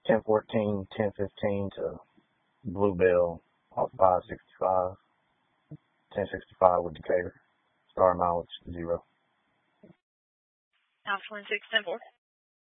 1014, 1015 to Bluebell off 565, 1065 with Decatur. Star mileage 0. Alpha 16 10-4.